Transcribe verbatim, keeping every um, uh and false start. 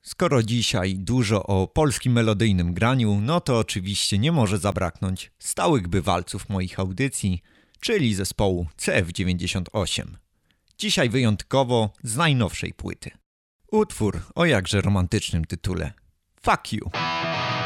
Skoro dzisiaj dużo o polskim melodyjnym graniu, no to oczywiście nie może zabraknąć stałych bywalców moich audycji, czyli zespołu C F dziewięćdziesiąt osiem. Dzisiaj wyjątkowo z najnowszej płyty. Utwór o jakże romantycznym tytule Fuck You.